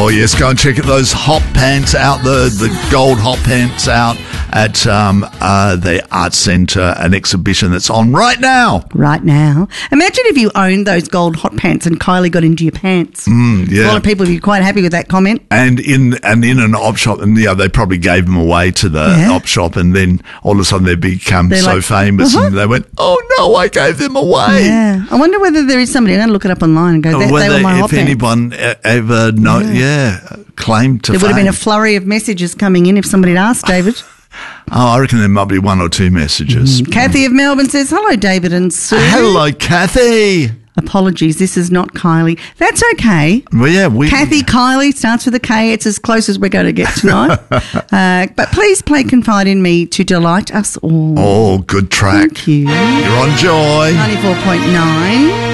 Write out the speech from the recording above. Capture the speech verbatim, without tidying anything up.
Oh, yes, go and check it. Those hot pants out, the, the gold hot pants out at um, uh, the Arts Centre, an exhibition that's on right now. Right now. Imagine if you owned those gold hot pants and Kylie got into your pants. Mm, yeah. A lot of people would be quite happy with that comment. And in and in an op shop, and yeah, they probably gave them away to the Yeah. op shop, and then all of a sudden they become They're so like, famous, uh-huh. and they went, "Oh no, I gave them away." Yeah. I wonder whether there is somebody. I'm going to look it up online and go, they, they Whether were my hot if pants. anyone e- ever know, yeah, claimed to There would have been a fame. flurry of messages coming in if somebody had asked David. Oh, I reckon there might be one or two messages. Kathy of Melbourne says, hello, David and Sue. Hello, Kathy. Apologies, this is not Kylie. That's okay. Well, yeah, we. Kathy, Kylie starts with a K. It's as close as we're going to get tonight. uh, but please play Confide in Me to delight us all. Oh, good track. Thank you. You're on Joy. ninety-four point nine.